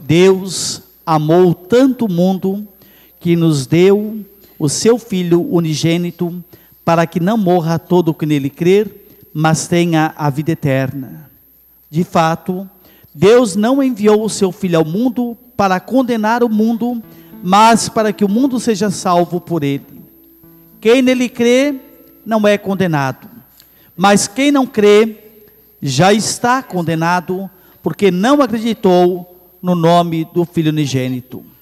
Deus amou tanto o mundo que nos deu o seu Filho unigênito, para que não morra todo o que nele crer, mas tenha a vida eterna. De fato, Deus não enviou o seu Filho ao mundo para condenar o mundo, mas para que o mundo seja salvo por ele. Quem nele crê não é condenado, mas quem não crê já está condenado, porque não acreditou no nome do Filho unigênito.